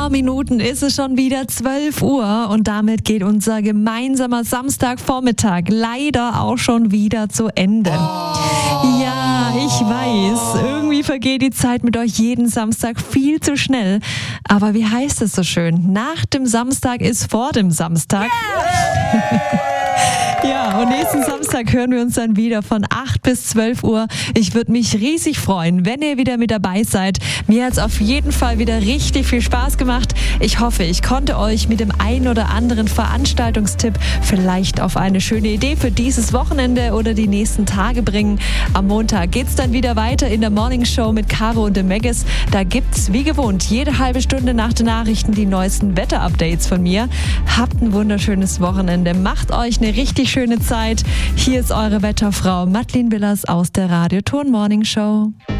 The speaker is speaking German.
paar Minuten ist es schon wieder 12 Uhr und damit geht unser gemeinsamer Samstagvormittag leider auch schon wieder zu Ende. Ja, ich weiß, irgendwie vergeht die Zeit mit euch jeden Samstag viel zu schnell. Aber wie heißt es so schön? Nach dem Samstag ist vor dem Samstag. Ja, und nächsten Samstag hören wir uns dann wieder von 8 bis 12 Uhr. Ich würde mich riesig freuen, wenn ihr wieder mit dabei seid. Mir hat es auf jeden Fall wieder richtig viel Spaß gemacht. Ich hoffe, ich konnte euch mit dem einen oder anderen Veranstaltungstipp vielleicht auf eine schöne Idee für dieses Wochenende oder die nächsten Tage bringen. Am Montag geht's dann wieder weiter in der Morning Show mit Caro und dem Megas. Da gibt's wie gewohnt jede halbe Stunde nach den Nachrichten die neuesten Wetter-Updates von mir. Habt ein wunderschönes Wochenende. Macht euch eine richtig schöne Zeit. Hier ist eure Wetterfrau Madeleine Willers aus der Radio Ton Morning Show.